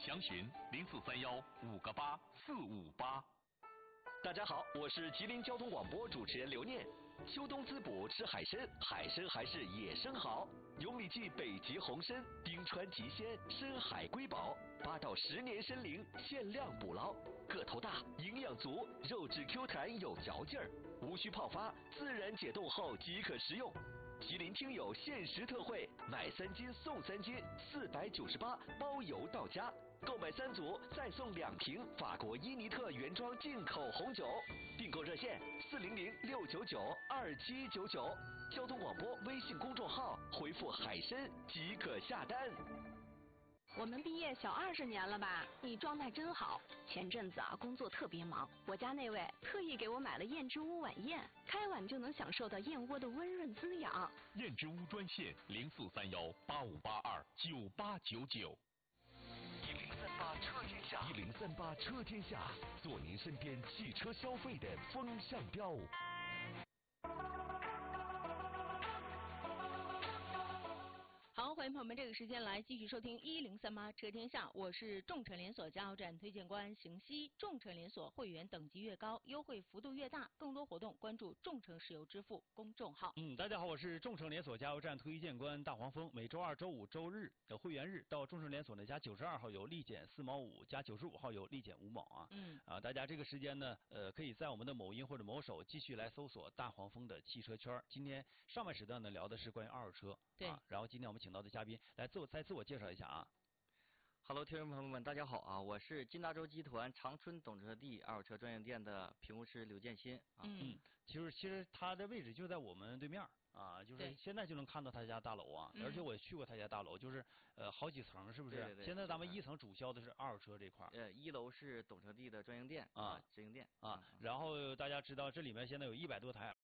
详询0431584458。 大家好，我是吉林交通广播主持人刘念。秋冬滋补吃海参，海参还是野生好。有米记北极红参、冰川极鲜、深海瑰宝，8到10年参龄，限量捕捞，个头大，营养足，肉质 Q 弹有嚼劲儿，无需泡发，自然解冻后即可食用。吉林听友限时特惠，买3斤送3斤，498包邮到家。购买3组再送2瓶法国伊尼特原装进口红酒。订购热线400-699-2799。交通广播微信公众号回复海参即可下单。 我们毕业小20年了吧？你状态真好。前阵子啊，工作特别忙，我家那位特意给我买了燕之屋晚宴，开碗就能享受到燕窝的温润滋养。 燕之屋专线043185829899。 1038车天下，1038车天下，做您身边汽车消费的风向标。 好，欢迎朋友们，这个时间来继续收听1038车天下，我是众诚连锁加油站推荐官邢西。众诚连锁会员等级越高，优惠幅度越大，更多活动关注众诚石油支付公众号。 大家好，我是众诚连锁加油站推荐官大黄蜂。每周2、周5、周日的会员日，到众诚连锁呢，加92号有立减4毛5，加95号有立减5毛啊。大家这个时间呢，可以在我们的某音或者某手继续来搜索大黄蜂的汽车圈。今天上半时段呢，聊的是关于二手车， 对， 然后今天我们请到的嘉宾来再自我介绍一下啊。 Hello， 听众朋友们，大家好啊！我是金大洲集团长春懂车帝二手车专营店的评估师刘建新啊。 其实他的位置就在我们对面啊，就是现在就能看到他家大楼啊，而且我也去过他家大楼，就是好几层，是不是？ 对。 现在咱们1层主销的是二手车这块。 1楼是懂车帝的专营店啊，直营店啊。 然后大家知道这里面现在有100多台。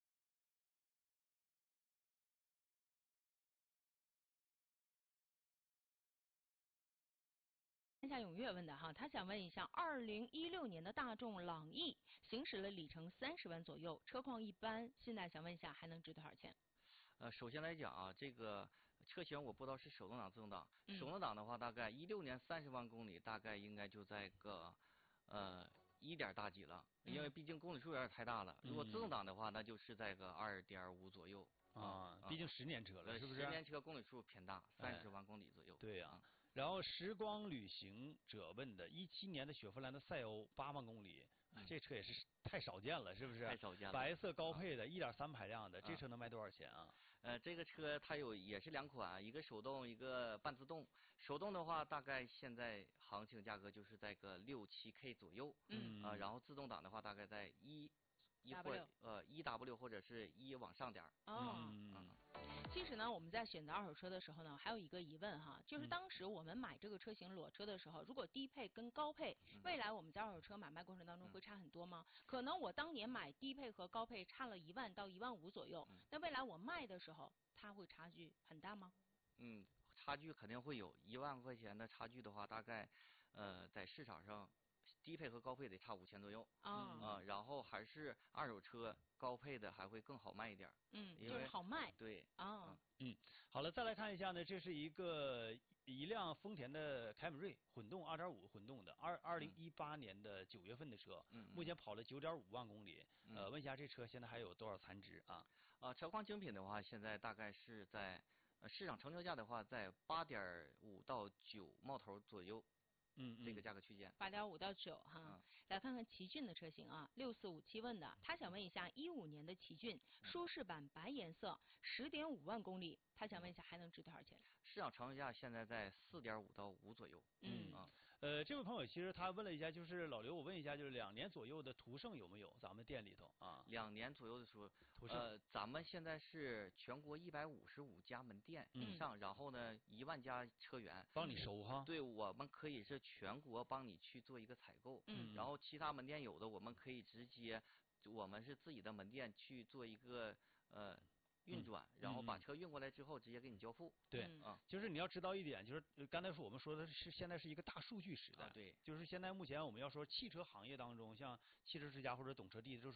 天下踊跃问的哈，他想问一下，2016年的大众朗逸行驶了里程30万左右，车况一般，现在想问一下还能值多少钱？ 首先来讲啊，这个车型我不知道是手动挡、自动挡。手动挡的话，大概16年30万公里，大概应该就在个1点大几了，因为毕竟公里数有点太大了。如果自动挡的话，那就是在个2.5左右。 毕竟10年车了，是不是？10 年车公里数偏大，30万公里左右。 对呀。然后时光旅行者问的，17年的雪佛兰的赛欧8万公里，这车也是太少见了，是不是？ 太少见了。 白色高配的1.3排量的，这车能卖多少钱啊？ 这个车它也是2款，一个手动，一个半自动。手动的话，大概现在行情价格就是在个6-7K 左右。然后自动挡的话，大概在1W 或者是1往上点。 其实呢，我们在选择二手车的时候呢，还有一个疑问哈，就是当时我们买这个车型裸车的时候，如果低配跟高配，未来我们在二手车买卖过程当中会差很多吗？可能我当年买低配和高配差了1万到1万5左右，那未来我卖的时候，它会差距很大吗？ 差距肯定会有，1万块钱的差距的话，大概在市场上。低配和高配得差5000左右然后还是二手车高配的还会更好卖一点， 就是好卖， 对好了，再来看一下呢，这是一辆丰田的凯美瑞混动2.5混动的2018年的9月份的车，目前跑了9.5万公里，问一下这车现在还有多少残值啊？ 车况精品的话，现在大概是在市场成交价的话，在8.5到9冒头左右。这个价格区间 8.5到9哈。来看看奇骏的车型啊，6457问的，他想问一下15年的奇骏舒适版白颜色10.5万公里，他想问一下还能值多少钱？ 市场成交价现在在4.5到5左右。 这位朋友其实他问了一下，就是老刘，我问一下，就是2年左右的途胜有没有？咱们店里头啊 ，2年左右的途胜，咱们现在是全国155家门店以上，然后呢1万家车源帮你收哈。 对，我们可以是全国帮你去做一个采购，然后其他门店有的我们可以直接，我们是自己的门店去做一个运转，然后把车运过来之后直接给你交付。 对，就是你要知道一点，就是刚才我们说的是现在是一个大数据时代， 对， 就是现在目前我们要说汽车行业当中，像汽车之家或者懂车帝，就是